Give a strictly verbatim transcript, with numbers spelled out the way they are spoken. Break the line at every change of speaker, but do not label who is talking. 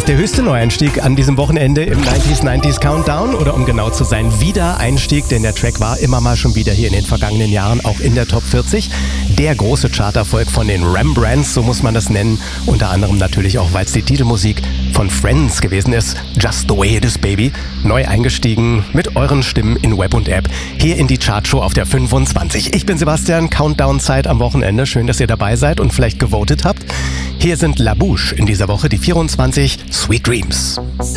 ist der höchste Neueinstieg an diesem Wochenende im neunziger neunziger Countdown oder um genau zu sein, Wiedereinstieg, denn der Track war immer mal schon wieder hier in den vergangenen Jahren auch in der Top vierzig. Der große Charterfolg von den Rembrandts, so muss man das nennen, unter anderem natürlich auch, weil es die Titelmusik von Friends gewesen ist. Just the way it is, baby. Neu eingestiegen mit euren Stimmen in Web und App hier in die Chartshow auf der fünfundzwanzig. Ich bin Sebastian, Countdown-Zeit am Wochenende. Schön, dass ihr dabei seid und vielleicht gewotet habt. Hier sind La Bouche in dieser Woche, die vierundzwanzig, Sweet Dreams.